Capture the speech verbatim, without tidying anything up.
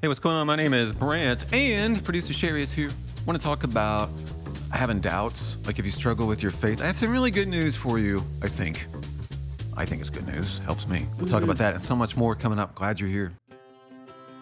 Hey, what's going on? My name is Brant, and producer Sherry is here. I want to talk about having doubts, like if you struggle with your faith. I have some really good news for you, I think. I think it's good news. Helps me. We'll talk about that and so much more coming up. Glad you're here.